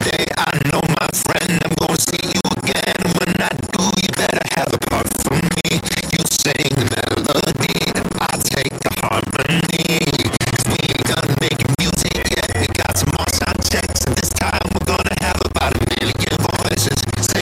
day. I know, my friend, I'm gonna see